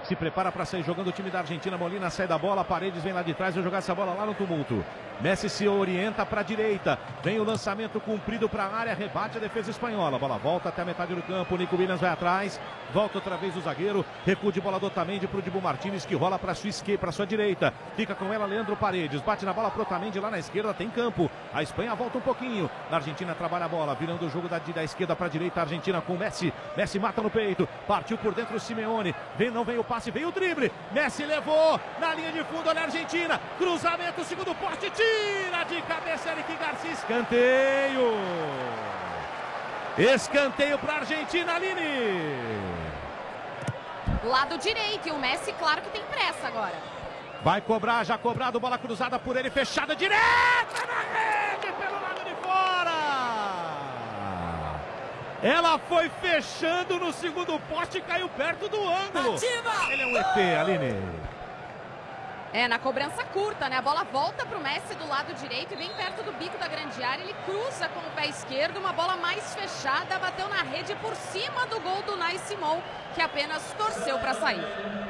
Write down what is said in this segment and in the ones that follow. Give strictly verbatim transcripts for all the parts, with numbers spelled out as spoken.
Se prepara para sair jogando o time da Argentina. Molina sai da bola, Paredes vem lá de trás, vai jogar essa bola lá no tumulto. Messi se orienta para a direita. Vem o lançamento comprido para a área, rebate a defesa espanhola. A bola volta até a metade do campo. Nico Williams vai atrás. Volta outra vez o zagueiro. Recuo de bola do Otamendi para o Dibu Martínez, que rola para sua esquerda, para sua direita. Fica com ela Leandro Paredes. Bate na bola para o Otamendi lá na esquerda. Tem campo. A Espanha volta um pouquinho. A Argentina trabalha a bola, virando o jogo da, da esquerda para a direita. A Argentina com Messi. Messi mata no peito. Partiu por dentro o Simeone. Vem, não vem o passe, veio o drible. Messi levou na linha de fundo. Olha a Argentina. Cruzamento, segundo poste. Tira de cabeça Eric Garcia. Escanteio. Escanteio para a Argentina, Aline. Lado direito. E o Messi, claro que tem pressa agora. Vai cobrar, já cobrado. Bola cruzada por ele. Fechada direta na rede pelo lado de fora. Ela foi fechando no segundo poste e caiu perto do ângulo. Ativa! Ele é um E T, Aline. É, na cobrança curta, né? A bola volta pro Messi do lado direito e vem perto do bico da grande área. Ele cruza com o pé esquerdo, uma bola mais fechada, bateu na rede por cima do gol do Unai Simon, que apenas torceu para sair.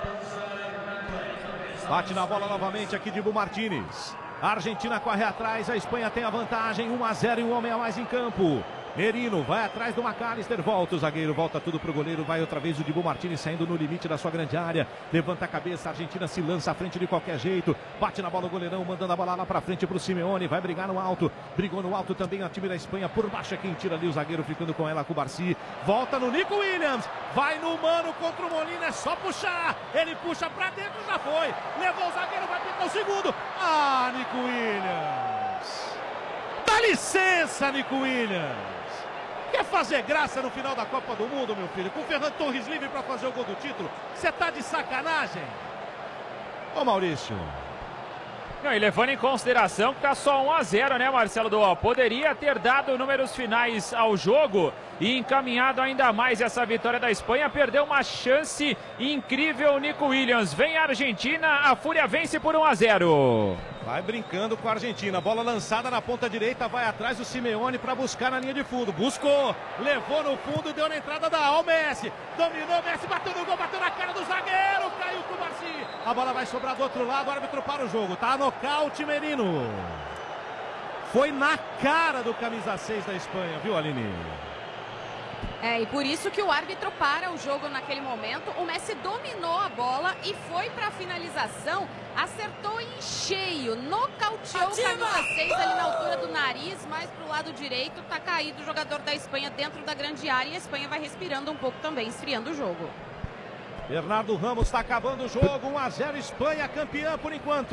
Bate na bola novamente aqui Dibu Martínez. A Argentina corre atrás, a Espanha tem a vantagem, um a zero e um homem a mais em campo. Merino vai atrás do McAllister, volta o zagueiro, volta tudo pro goleiro, vai outra vez o Dibu Martínez saindo no limite da sua grande área, levanta a cabeça, a Argentina se lança à frente de qualquer jeito, bate na bola o goleirão, mandando a bola lá pra frente pro Simeone, vai brigar no alto, brigou no alto também a time da Espanha, por baixo é quem tira ali o zagueiro, ficando com ela com o Barci, volta no Nico Williams, vai no mano contra o Molina, é só puxar, ele puxa pra dentro, já foi, levou o zagueiro, vai picar o segundo, ah, Nico Williams, dá licença, Nico Williams. Quer fazer graça no final da Copa do Mundo, meu filho? Com o Ferran Torres livre para fazer o gol do título? Você tá de sacanagem? Ô, Maurício. Não, e levando em consideração que tá só um a zero, né, Marcelo Duó? Poderia ter dado números finais ao jogo e encaminhado ainda mais essa vitória da Espanha. Perdeu uma chance incrível o Nico Williams. Vem a Argentina, a Fúria vence por um a zero. Vai brincando com a Argentina. Bola lançada na ponta direita, vai atrás o Simeone para buscar na linha de fundo. Buscou, levou no fundo, deu na entrada da ao Messi. Dominou, Messi bateu no gol, bateu na cara do zagueiro, caiu com o Barci. A bola vai sobrar do outro lado, o árbitro para o jogo. Tá nocaute, Merino. Foi na cara do camisa seis da Espanha, viu, Aline? É, e por isso que o árbitro para o jogo naquele momento. O Messi dominou a bola e foi para a finalização. Acertou em cheio, nocauteou o camisa seis ali na altura do nariz, mais para o lado direito. Tá caído o jogador da Espanha dentro da grande área e a Espanha vai respirando um pouco também, esfriando o jogo. Bernardo Ramos está acabando o jogo. um a zero, Espanha campeã por enquanto.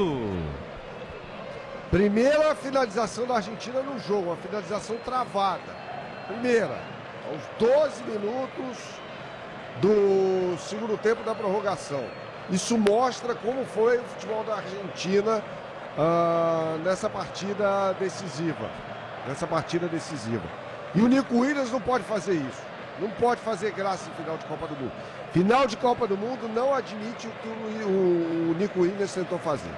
Primeira finalização da Argentina no jogo, uma finalização travada. Primeira. Aos doze minutos do segundo tempo da prorrogação. Isso mostra como foi o futebol da Argentina uh, nessa partida decisiva. Nessa partida decisiva. E o Nico Williams não pode fazer isso. Não pode fazer graça em final de Copa do Mundo. Final de Copa do Mundo não admite o que o, o, o Nico Williams tentou fazer.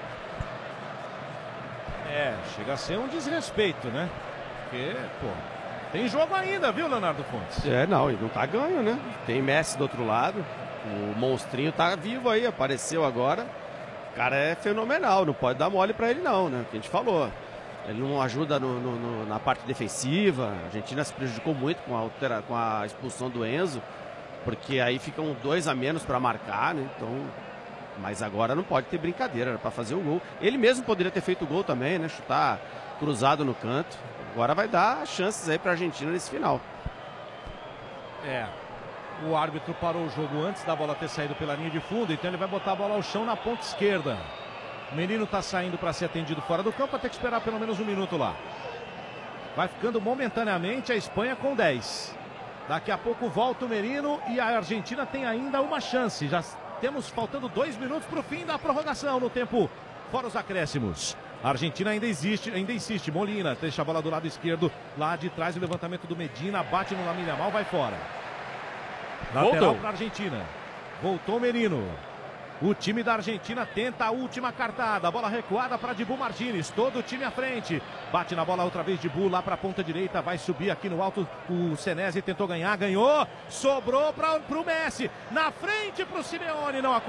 É, chega a ser um desrespeito, né? Porque, pô... Tem jogo ainda, viu, Leonardo Fontes? É, não, e não tá ganho, né? Tem Messi do outro lado, o monstrinho tá vivo aí, apareceu agora. O cara é fenomenal, não pode dar mole pra ele não, né? O que a gente falou. Ele não ajuda no, no, no, na parte defensiva, a Argentina se prejudicou muito com a, altera, com a expulsão do Enzo, porque aí ficam dois a menos pra marcar, né? Então, mas agora não pode ter brincadeira, era pra fazer o gol. Ele mesmo poderia ter feito o gol também, né? Chutar cruzado no canto. Agora vai dar chances aí para a Argentina nesse final. É, o árbitro parou o jogo antes da bola ter saído pela linha de fundo, então ele vai botar a bola ao chão na ponta esquerda. O Menino está saindo para ser atendido fora do campo, vai ter que esperar pelo menos um minuto lá. Vai ficando momentaneamente a Espanha com dez. Daqui a pouco volta o Menino e a Argentina tem ainda uma chance. Já temos faltando dois minutos para o fim da prorrogação no tempo fora os acréscimos. A Argentina ainda existe, ainda insiste. Molina deixa a bola do lado esquerdo, lá de trás o levantamento do Medina, bate no Lamine Yamal, vai fora. Lateral para a Argentina. Voltou o Merino. O time da Argentina tenta a última cartada. Bola recuada para Dibu Martínez. Todo o time à frente. Bate na bola outra vez Dibu lá para a ponta direita. Vai subir aqui no alto. O Senesi tentou ganhar, ganhou. Sobrou para o Messi. Na frente para o Simeone. Não